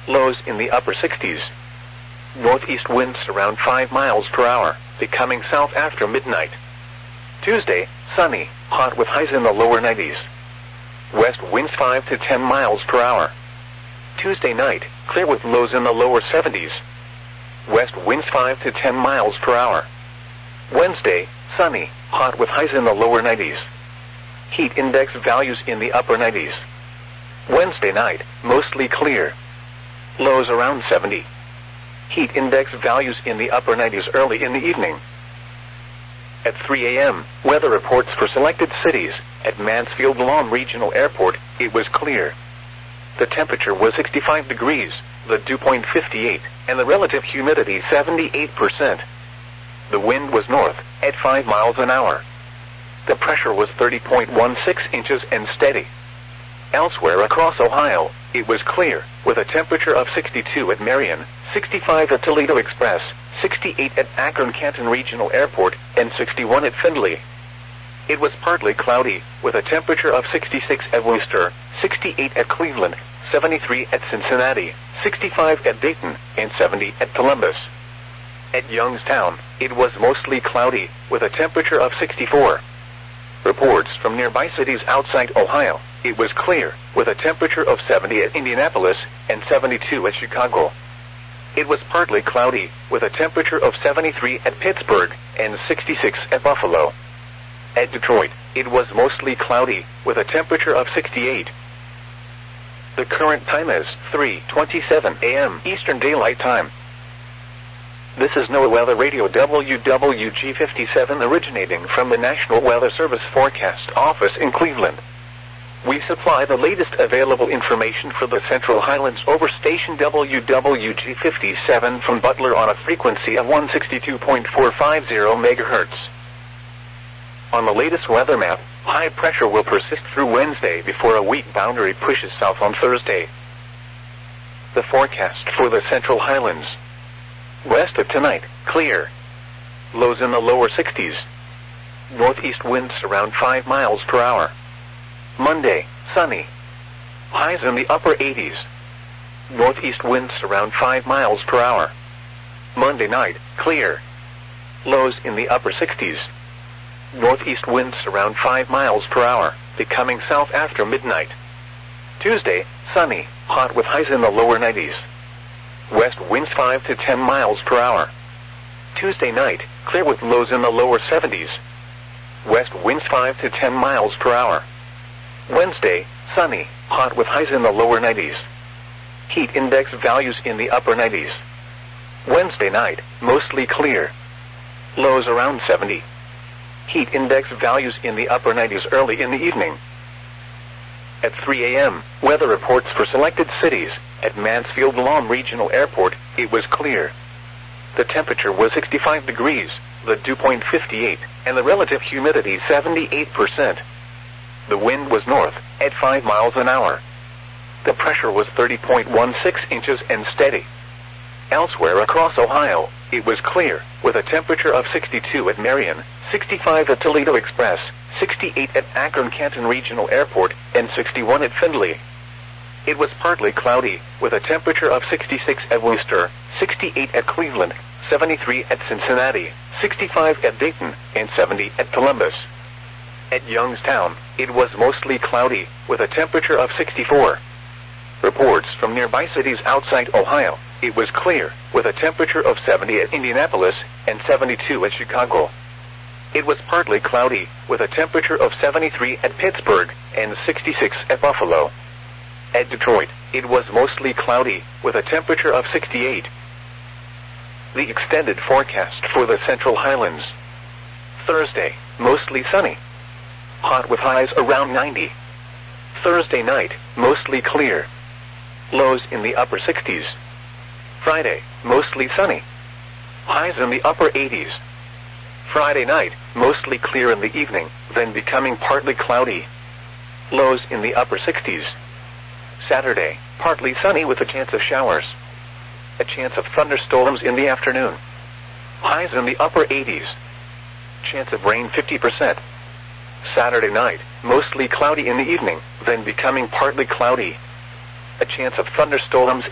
Lows in the upper 60s. Northeast winds around 5 miles per hour, becoming south after midnight. Tuesday, sunny, hot with highs in the lower 90s. West winds 5 to 10 miles per hour. Tuesday night, clear with lows in the lower 70s. West winds 5 to 10 miles per hour. Wednesday, sunny, hot with highs in the lower 90s. Heat index values in the upper 90s. Wednesday night, mostly clear. Lows around 70. Heat index values in the upper 90s early in the evening. At 3 a.m., weather reports for selected cities. At Mansfield Lawn Regional Airport, it was clear. The temperature was 65 degrees, the dew point 58, and the relative humidity 78%. The wind was north, at 5 miles an hour. The pressure was 30.16 inches and steady. Elsewhere across Ohio, it was clear, with a temperature of 62 at Marion, 65 at Toledo Express, 68 at Akron-Canton Regional Airport, and 61 at Findlay. It was partly cloudy, with a temperature of 66 at Worcester, 68 at Cleveland, 73 at Cincinnati, 65 at Dayton, and 70 at Columbus. At Youngstown, it was mostly cloudy, with a temperature of 64. Reports from nearby cities outside Ohio, it was clear, with a temperature of 70 at Indianapolis and 72 at Chicago. It was partly cloudy, with a temperature of 73 at Pittsburgh and 66 at Buffalo. At Detroit, it was mostly cloudy, with a temperature of 68. The current time is 3:27 a.m. Eastern Daylight Time. This is NOAA Weather Radio WWG57 originating from the National Weather Service Forecast Office in Cleveland. We supply the latest available information for the Central Highlands over station WWG57 from Butler on a frequency of 162.450 MHz. On the latest weather map, high pressure will persist through Wednesday before a weak boundary pushes south on Thursday. The forecast for the Central Highlands. West of tonight, clear. Lows in the lower 60s. Northeast winds around 5 miles per hour. Monday, sunny. Highs in the upper 80s. Northeast winds around 5 miles per hour. Monday night, clear. Lows in the upper 60s. Northeast winds around 5 miles per hour, becoming south after midnight. Tuesday, sunny, hot with highs in the lower 90s. West winds 5 to 10 miles per hour. Tuesday night, clear with lows in the lower 70s. West winds 5 to 10 miles per hour. Wednesday, sunny, hot with highs in the lower 90s. Heat index values in the upper 90s. Wednesday night, mostly clear. Lows around 70. Heat index values in the upper 90s early in the evening. At 3 a.m., weather reports for selected cities. At Mansfield Lawn Regional Airport, it was clear. The temperature was 65 degrees, the dew point 58, and the relative humidity 78%. The wind was north, at 5 miles an hour. The pressure was 30.16 inches and steady. Elsewhere across Ohio, it was clear, with a temperature of 62 at Marion, 65 at Toledo Express, 68 at Akron-Canton Regional Airport, and 61 at Findlay. It was partly cloudy, with a temperature of 66 at Worcester, 68 at Cleveland, 73 at Cincinnati, 65 at Dayton, and 70 at Columbus. At Youngstown, it was mostly cloudy, with a temperature of 64. Reports from nearby cities outside Ohio, it was clear, with a temperature of 70 at Indianapolis and 72 at Chicago. It was partly cloudy, with a temperature of 73 at Pittsburgh and 66 at Buffalo. At Detroit, it was mostly cloudy, with a temperature of 68. The extended forecast for the Central Highlands. Thursday, mostly sunny. Hot with highs around 90. Thursday night, mostly clear. Lows in the upper 60s. Friday, mostly sunny. Highs in the upper 80s. Friday night, mostly clear in the evening, then becoming partly cloudy. Lows in the upper 60s. Saturday, partly sunny with a chance of showers. A chance of thunderstorms in the afternoon. Highs in the upper 80s. Chance of rain 50%. Saturday night, mostly cloudy in the evening, then becoming partly cloudy. A chance of thunderstorms